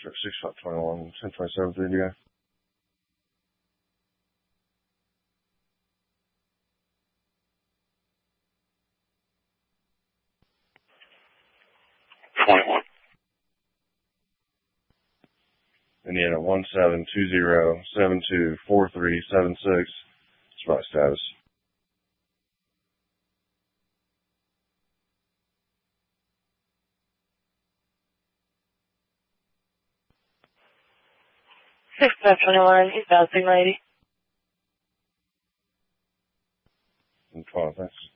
6-21, 1027 through you. Indiana 1720724376. Spot status. Six 521, eastbound Signal 80. 12, thanks.